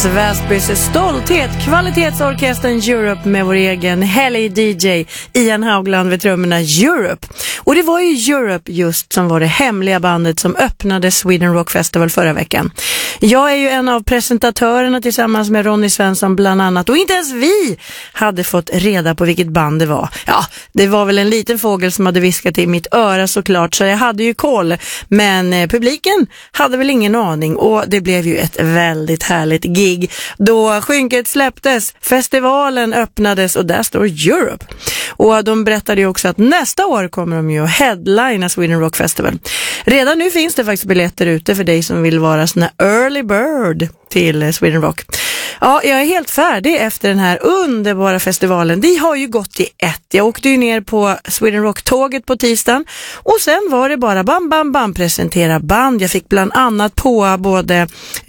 Väsbys stolthet, kvalitetsorkestern Europe med vår egen Helly DJ Ian Haugland vid trummorna Europe. Och det var ju Europe just som var det hemliga bandet som öppnade Sweden Rock Festival förra veckan. Jag är ju en av presentatörerna tillsammans med Ronny Svensson bland annat, och inte ens vi hade fått reda på vilket band det var. Ja, det var väl en liten fågel som hade viskat i mitt öra såklart, så jag hade ju koll. Men publiken hade väl ingen aning, och det blev ju ett väldigt härligt gig då skynket släpptes, festivalen öppnades och där står Europe. Och de berättade ju också att nästa år kommer de ju att headlina Sweden Rock Festival. Redan nu finns det faktiskt biljetter ute för dig som vill vara såna early bird till Sweden Rock. Ja, jag är helt färdig efter den här underbara festivalen. De har ju gått i ett. Jag åkte ju ner på Sweden Rock-tåget på tisdagen och sen var det bara bam presentera band. Jag fick bland annat på både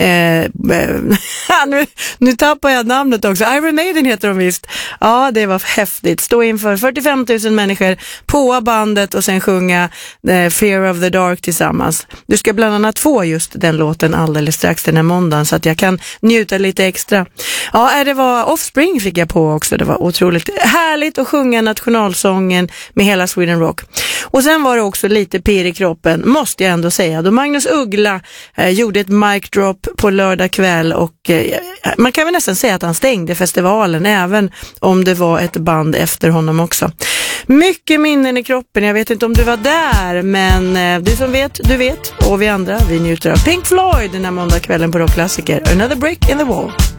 nu tappar jag namnet också. Iron Maiden heter de visst. Ja, det var häftigt. Stå inför 45 000 människor på bandet och sen sjunga Fear of the Dark tillsammans. Du ska bland annat få just den låten alldeles strax den här måndagen så att jag kan njuta lite extra. Ja, det var Offspring fick jag på också. Det var otroligt härligt att sjunga nationalsången med hela Sweden Rock. Och sen var det också lite pirr i kroppen, måste jag ändå säga. Då Magnus Uggla gjorde ett mic drop på lördag kväll och man kan väl nästan säga att han stängde festivalen även om det var ett band efter honom också. Mycket minnen i kroppen, jag vet inte om du var där, men du som vet, du vet. Och vi andra, vi njuter av Pink Floyd den här måndagskvällen på Rockklassiker. Another Brick in the Wall.